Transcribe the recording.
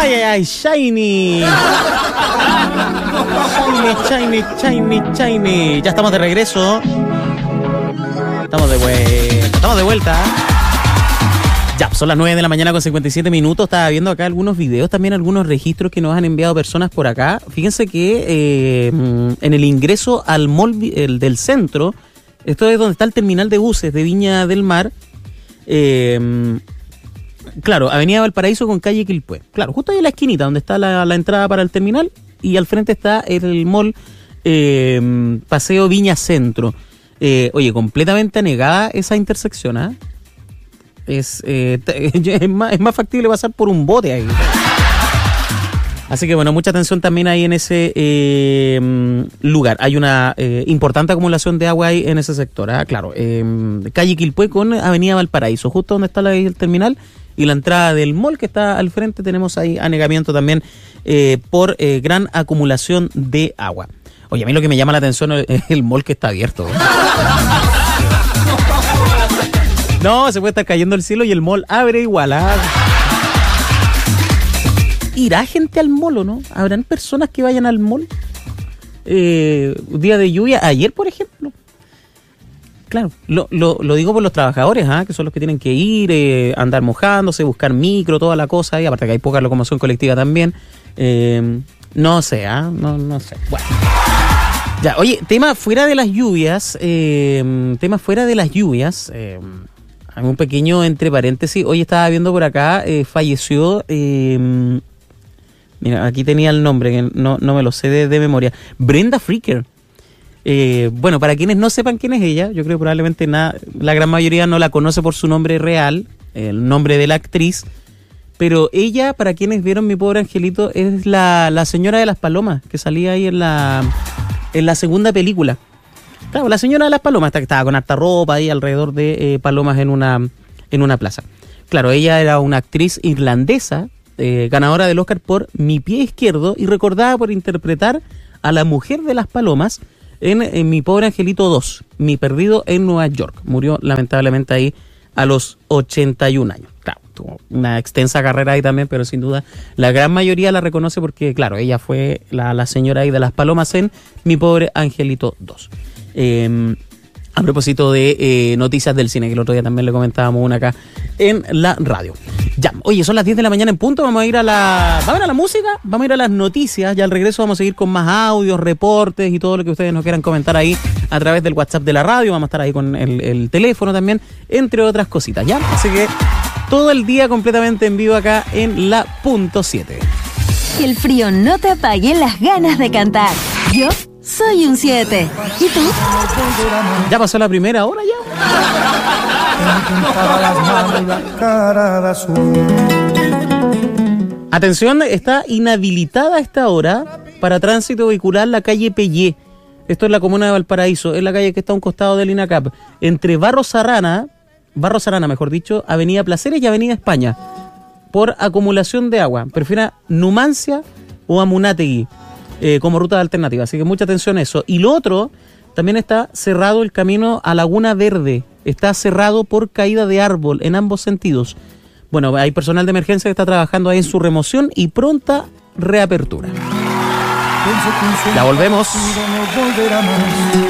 Ay, ay, ay, Shiny. Shiny. Ya estamos de regreso. Estamos de vuelta. Ya, son las 9 de la mañana con 57 minutos. Estaba viendo acá algunos videos, también algunos registros que nos han enviado personas por acá. Fíjense que en el ingreso al mall del centro, esto es donde está el terminal de buses de Viña del Mar. Claro, Avenida Valparaíso con calle Quilpué. Claro, justo ahí en la esquinita donde está la entrada para el terminal y al frente está el mall Paseo Viña Centro. Oye, completamente anegada esa intersección, ¿ah? Es más factible pasar por un bote ahí. Así que bueno, mucha atención también ahí en ese lugar. Hay una importante acumulación de agua ahí en ese sector. Claro, calle Quilpué con Avenida Valparaíso, justo donde está el terminal y la entrada del mall que está al frente. Tenemos ahí anegamiento también por gran acumulación de agua. Oye, a mí lo que me llama la atención es el mall que está abierto. No, se puede estar cayendo el cielo y el mall abre igual. ¿Irá gente al mall o no? ¿Habrán personas que vayan al mall? Día de lluvia, ayer por ejemplo. Claro, lo digo por los trabajadores, que son los que tienen que ir, andar mojándose, buscar micro, toda la cosa. Y aparte que hay poca locomoción colectiva también. No sé, no sé. Bueno. Ya, oye, tema fuera de las lluvias. Un pequeño entre paréntesis. Hoy estaba viendo por acá, falleció... mira, aquí tenía el nombre, que no me lo sé de memoria. Brenda Fricker. Bueno, para quienes no sepan quién es ella, yo creo que probablemente la gran mayoría no la conoce por su nombre real, el nombre de la actriz. Pero ella, para quienes vieron Mi Pobre Angelito, es la señora de las palomas, que salía ahí en la segunda película. Claro, la señora de las palomas, que estaba con harta ropa ahí alrededor de palomas en una plaza. Claro, ella era una actriz irlandesa, ganadora del Oscar por Mi Pie Izquierdo y recordada por interpretar a la mujer de las palomas en Mi Pobre Angelito 2, Mi Perdido en Nueva York. Murió lamentablemente ahí a los 81 años. Claro, tuvo una extensa carrera ahí también, pero sin duda la gran mayoría la reconoce porque, claro, ella fue la señora ahí de las palomas en Mi Pobre Angelito 2. A propósito de noticias del cine, que el otro día también le comentábamos una acá en la radio. Ya, oye, son las 10 de la mañana en punto, vamos a ir a la música, vamos a ir a las noticias, ya al regreso vamos a seguir con más audios, reportes y todo lo que ustedes nos quieran comentar ahí a través del WhatsApp de la radio, vamos a estar ahí con el teléfono también, entre otras cositas, ¿ya? Así que todo el día completamente en vivo acá en la punto 7. Que el frío no te apague las ganas de cantar. Yo soy un 7. ¿Y tú? ¿Ya pasó la primera hora ya? Atención, está inhabilitada a esta hora para tránsito vehicular la calle Pellé. Esto es la comuna de Valparaíso, es la calle que está a un costado del INACAP, entre Barros Arana, mejor dicho, Avenida Placeres y Avenida España, por acumulación de agua. Prefiera Numancia o Amunátegui como ruta alternativa, así que mucha atención a eso. Y lo otro, también está cerrado el camino a Laguna Verde, está cerrado por caída de árbol en ambos sentidos. Bueno, hay personal de emergencia que está trabajando ahí en su remoción y pronta reapertura. Ya volvemos.